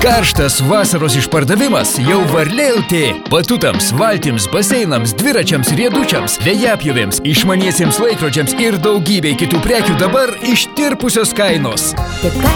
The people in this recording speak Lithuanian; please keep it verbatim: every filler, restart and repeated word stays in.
Karštas vasaros išpardavimas jau Varlė L T. Batutams, valtims, baseinams, dviračiams, riedučiams, vėjapjovėms, išmaniesiems laikrodžiams ir daugybei kitų prekių dabar ištirpusios kainos. Tik ką